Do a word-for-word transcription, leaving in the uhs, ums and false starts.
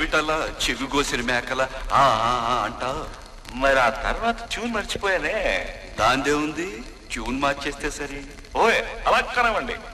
అదేమిటల్లా చెవి కోసిన మేకల ఆ అంట. మరి ఆ తర్వాత ట్యూన్ మర్చిపోయానే. దాందే ఉంది, ట్యూన్ మార్చేస్తే సరే. ఓయ్ అలా కనవండి.